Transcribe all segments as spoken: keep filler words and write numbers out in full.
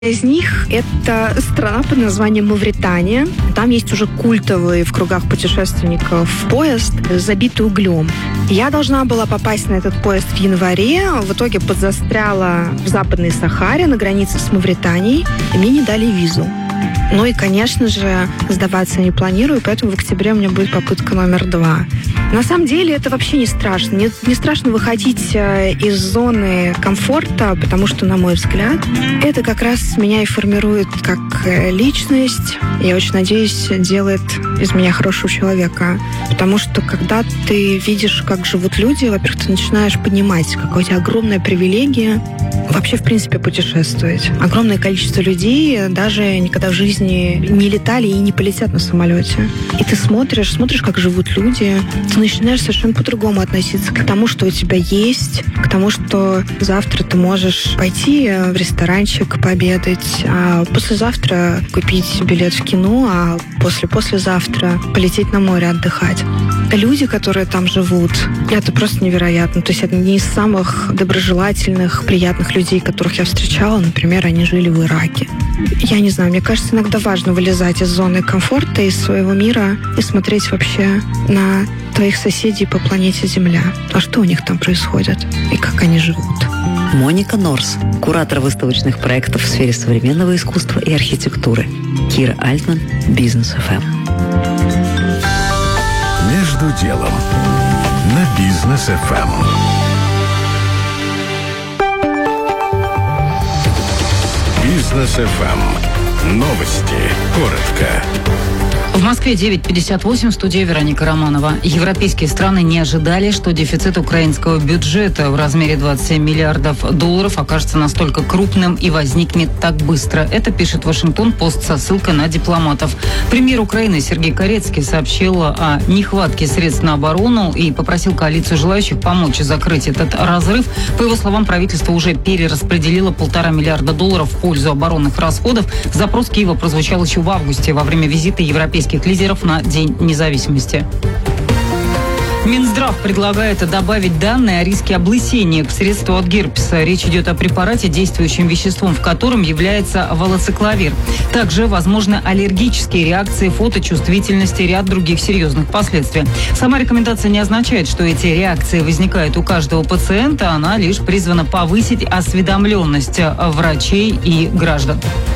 из них это страна под названием Мавритания. Там есть уже культовый в кругах путешественников поезд, забитый углем. Я должна была попасть на этот поезд в январе, в итоге подзастряла в Западной Сахаре на границе с Мавританией, и мне не дали визу. Ну и, конечно же, сдаваться не планирую, поэтому в октябре у меня будет попытка номер два. На самом деле это вообще не страшно. Не, не страшно выходить из зоны комфорта, потому что, на мой взгляд, это как раз меня и формирует как личность. Я очень надеюсь, делает из меня хорошего человека. Потому что, когда ты видишь, как живут люди, во-первых, ты начинаешь понимать, какая у тебя огромная привилегия вообще, в принципе, путешествовать. Огромное количество людей даже никогда в жизни не летали и не полетят на самолете. И ты смотришь, смотришь, как живут люди, ты начинаешь совершенно по-другому относиться к тому, что у тебя есть, к тому, что завтра ты можешь пойти в ресторанчик пообедать, а послезавтра купить билет в кино, а после-послезавтра полететь на море отдыхать. Люди, которые там живут, это просто невероятно. То есть это не из самых доброжелательных, приятных людей, которых я встречала. Например, они жили в Ираке. Я не знаю, мне кажется, иногда важно вылезать из зоны комфорта, из своего мира и смотреть вообще на твоих соседей по планете Земля. А что у них там происходит? И как они живут? Моника Норс, куратор выставочных проектов в сфере современного искусства и архитектуры. Кира Альтман, Бизнес эф эм. Между делом на Бизнес эф эм. Бизнес эф эм. Новости. Коротко. В Москве девять пятьдесят восемь, в студии Вероника Романова. Европейские страны не ожидали, что дефицит украинского бюджета в размере двадцать семь миллиардов долларов окажется настолько крупным и возникнет так быстро. Это пишет Вашингтон-Пост со ссылкой на дипломатов. Премьер Украины Сергей Карецкий сообщил о нехватке средств на оборону и попросил коалицию желающих помочь закрыть этот разрыв. По его словам, правительство уже перераспределило полтора миллиарда долларов в пользу оборонных расходов. Запрос Киева прозвучал еще в августе во время визита европейских лидеров на День независимости. Минздрав предлагает добавить данные о риске облысения к средству от герпеса. Речь идет о препарате, действующим веществом в котором является валоциклавир. Также возможны аллергические реакции, фоточувствительность и ряд других серьезных последствий. Сама рекомендация не означает, что эти реакции возникают у каждого пациента. Она лишь призвана повысить осведомленность врачей и граждан.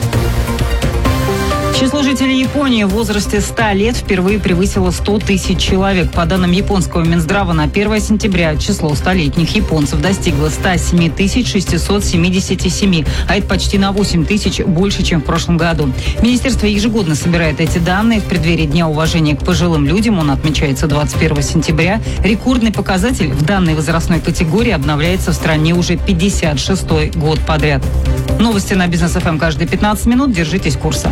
Число жителей Японии в возрасте ста лет впервые превысило сто тысяч человек. По данным японского Минздрава, на первое сентября число столетних японцев достигло ста семи тысяч шестисот семидесяти семи, а это почти на восемь тысяч больше, чем в прошлом году. Министерство ежегодно собирает эти данные в преддверии Дня уважения к пожилым людям. Он отмечается двадцать первого сентября. Рекордный показатель в данной возрастной категории обновляется в стране уже пятьдесят шестой год подряд. Новости на Бизнес эф эм каждые пятнадцать минут. Держитесь курса.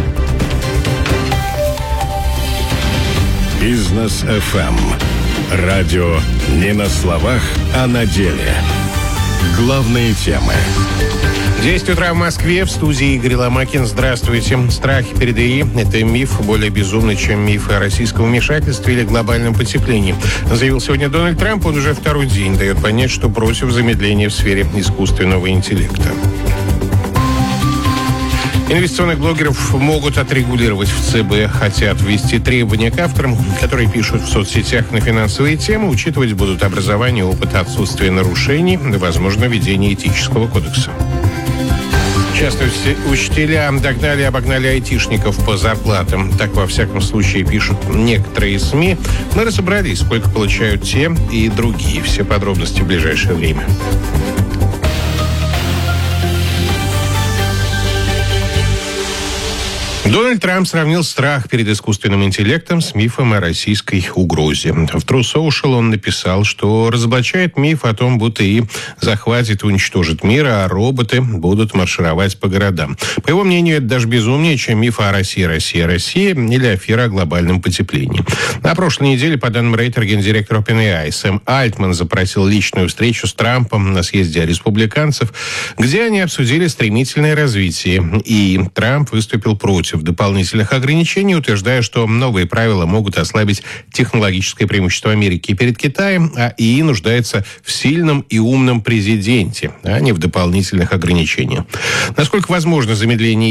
Бизнес эф эм. Радио не на словах, а на деле. Главные темы. десять утра в Москве, в студии Игорь Ломакин. Здравствуйте. Страхи перед ИИ – это миф более безумный, чем мифы о российском вмешательстве или глобальном потеплении. Заявил сегодня Дональд Трамп. Он уже второй день дает понять, что против замедления в сфере искусственного интеллекта. Инвестиционных блогеров могут отрегулировать в ЦБ. Хотят ввести требования к авторам, которые пишут в соцсетях на финансовые темы. Учитывать будут образование, опыт, отсутствие нарушений, возможно, введение этического кодекса. Частные учителя догнали и обогнали айтишников по зарплатам. Так, во всяком случае, пишут некоторые СМИ. Мы разобрались, сколько получают те и другие. Все подробности в ближайшее время. Дональд Трамп сравнил страх перед искусственным интеллектом с мифом о российской угрозе. В True Social он написал, что разоблачает миф о том, будто и захватит и уничтожит мир, а роботы будут маршировать по городам. По его мнению, это даже безумнее, чем миф о России, Россия, Россия или афера о глобальном потеплении. На прошлой неделе, по данным Рейтер, гендиректор OpenAI Сэм Альтман запросил личную встречу с Трампом на съезде республиканцев, где они обсудили стремительное развитие, и Трамп выступил против нуждающихся в дополнительных ограничениях, утверждая, что новые правила могут ослабить технологическое преимущество Америки перед Китаем, а ИИ нуждается в сильном и умном президенте, а не в дополнительных ограничениях. Насколько возможно замедление